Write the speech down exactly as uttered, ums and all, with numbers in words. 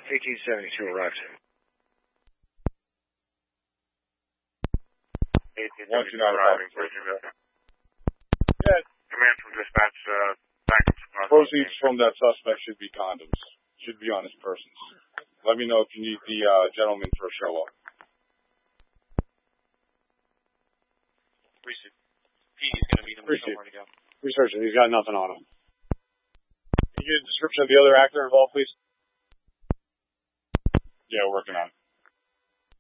eighteen seventy-two arrived. eighteen seventy-two arriving. Yeah. Command from dispatch, uh, back proceeds from that suspect should be condoms. Should be on his persons. Let me know if you need the uh, gentleman for a show up. Research. P is going to meet him with somewhere to go. Researcher, he's got nothing on him. Can you get a description of the other actor involved, please? Yeah, working on it.